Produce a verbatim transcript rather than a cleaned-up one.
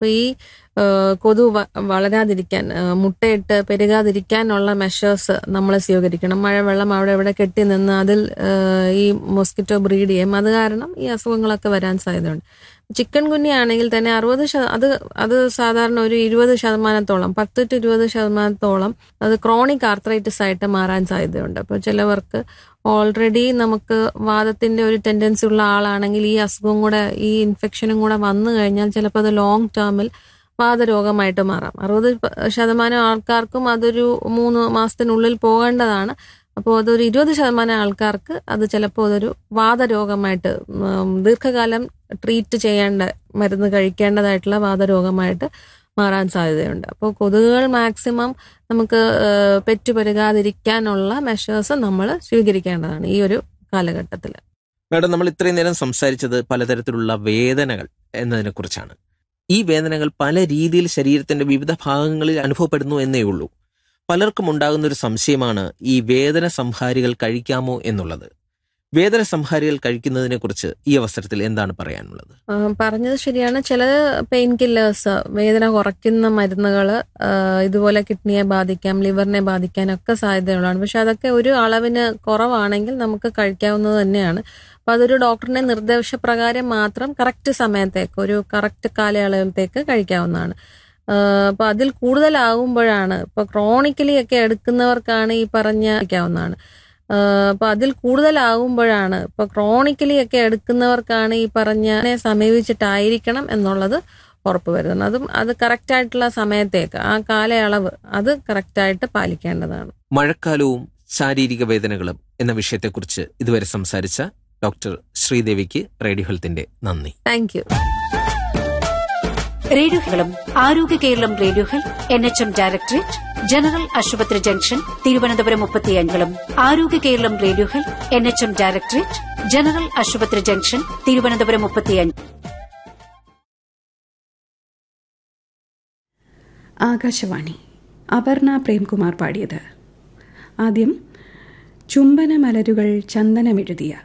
അപ്പോൾ ഈ കൊതു വളരാതിരിക്കാൻ, മുട്ടയിട്ട് പെരുകാതിരിക്കാനുള്ള മെഷേഴ്സ് നമ്മൾ സ്വീകരിക്കണം. മഴവെള്ളം അവിടെ ഇവിടെ കെട്ടി നിന്ന് അതിൽ ഈ മോസ്കിറ്റോ ബ്രീഡ് ചെയ്യും. അത് കാരണം ഈ അസുഖങ്ങളൊക്കെ വരാൻ സാധ്യതയുണ്ട്. ചിക്കൻ ഗുനിയ ആണെങ്കിൽ തന്നെ അറുപത് ശത അത് അത് സാധാരണ ഒരു ഇരുപത് ശതമാനത്തോളം പത്ത് ടു ഇരുപത് ശതമാനത്തോളം അത് ക്രോണിക് ആർത്രൈറ്റിസ് ആയിട്ട് മാറാൻ സാധ്യതയുണ്ട്. അപ്പോൾ ചിലവർക്ക് ഓൾറെഡി നമുക്ക് വാദത്തിന്റെ ഒരു ടെൻഡൻസി ഉള്ള ആളാണെങ്കിൽ ഈ അസുഖം കൂടെ ഈ ഇൻഫെക്ഷനും കൂടെ വന്നു കഴിഞ്ഞാൽ ചിലപ്പോൾ അത് ലോങ് ടേമിൽ വാതരോഗമായിട്ട് മാറാം. അറുപത് ശതമാനം ആൾക്കാർക്കും അതൊരു മൂന്ന് മാസത്തിനുള്ളിൽ പോകേണ്ടതാണ്. അപ്പോൾ അതൊരു ഇരുപത് ശതമാനം ആൾക്കാർക്ക് അത് ചിലപ്പോൾ അതൊരു വാതരോഗമായിട്ട് ദീർഘകാലം ട്രീറ്റ് ചെയ്യേണ്ട, മരുന്ന് കഴിക്കേണ്ടതായിട്ടുള്ള വാതരോഗമായിട്ട് മാറാൻ സാധ്യതയുണ്ട്. അപ്പോൾ കൊതുകുകൾ മാക്സിമം നമുക്ക് പെറ്റുപെരുകാതിരിക്കാനുള്ള മെഷേഴ്സ് നമ്മൾ സ്വീകരിക്കേണ്ടതാണ് ഈ ഒരു കാലഘട്ടത്തിൽ. മാഡം, നമ്മൾ ഇത്രയും നേരം സംസാരിച്ചത് പലതരത്തിലുള്ള വേദനകൾ എന്നതിനെ കുറിച്ചാണ്. ഈ വേദനകൾ പല രീതിയിൽ ശരീരത്തിന്റെ വിവിധ ഭാഗങ്ങളിൽ അനുഭവപ്പെടുന്നു എന്നേ ഉള്ളൂ. പലർക്കും ഉണ്ടാകുന്ന ഒരു സംശയമാണ് ഈ വേദന സംഹാരികൾ കഴിക്കാമോ എന്നുള്ളത്. വേദന സംഹാരികൾ കഴിക്കുന്നതിനെ കുറിച്ച് ഈ അവസരത്തിൽ എന്താണ് പറയാനുള്ളത്? പറഞ്ഞത് ശരിയാണ്. ചില പെയിൻ കില്ലേഴ്സ്, വേദന കുറയ്ക്കുന്ന മരുന്നുകൾ ഇതുപോലെ കിഡ്നിയെ ബാധിക്കാം, ലിവറിനെ ബാധിക്കാനൊക്കെ സാധ്യതയുള്ളതാണ്. പക്ഷെ അതൊക്കെ ഒരു അളവിന് കുറവാണെങ്കിൽ നമുക്ക് കഴിക്കാവുന്നത് തന്നെയാണ്. അപ്പോൾ അതൊരു ഡോക്ടറിന്റെ നിർദ്ദേശപ്രകാരം മാത്രം കറക്റ്റ് സമയത്തേക്ക്, ഒരു കറക്റ്റ് കാലയളവിലത്തേക്ക് കഴിക്കാവുന്നതാണ്. അപ്പോൾ അതിൽ കൂടുതലാകുമ്പോഴാണ്, ഇപ്പോൾ ക്രോണിക്കലി ഒക്കെ എടുക്കുന്നവർക്കാണ് ഈ പറഞ്ഞ കഴിക്കാവുന്നതാണ്. അപ്പോൾ അതിൽ കൂടുതലാകുമ്പോഴാണ് ഇപ്പോൾ ക്രോണിക്കലി ഒക്കെ എടുക്കുന്നവർക്കാണ് ഈ പറഞ്ഞ സമീപിച്ചിട്ടായിരിക്കണം എന്നുള്ളത് ഉറപ്പ് വരുന്നത്. അതും അത് കറക്റ്റായിട്ടുള്ള സമയത്തേക്ക്, ആ കാലയളവ് അത് കറക്റ്റായിട്ട് പാലിക്കേണ്ടതാണ്. മഴക്കാലവും ശാരീരിക വേദനകളും എന്ന വിഷയത്തെക്കുറിച്ച് ഇതുവരെ സംസാരിച്ച ഡോക്ടർ ശ്രീദേവിക്ക് റേഡിയോ ഹെൽത്തിന്റെ നന്ദി. Thank you. റേഡിയോ ഹെൽത്തും ആരോഗ്യ Keralam radio health N H M directorate general ആശുപത്രി ജംഗ്ഷൻ തിരുവനന്തപുരം മുപ്പത്തിയഞ്ചുകളും ആരോഗ്യ Keralam radio health N H M directorate general ആശുപത്രി ജംഗ്ഷൻ തിരുവനന്തപുരം മുപ്പത്തിയഞ്ച്. ആകാശവാണി. അപർണ പ്രേംകുമാർ പാടിയത്. ആദ്യം ചുംബന മലരുകൾ ചന്ദനമെഴുതിയ